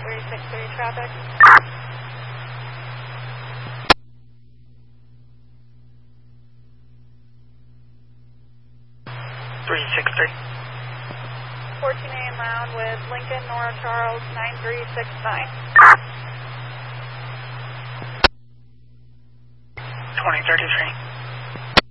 363 traffic. 363. 14 a.m. round with Lincoln, Nora Charles, 9369. 2033.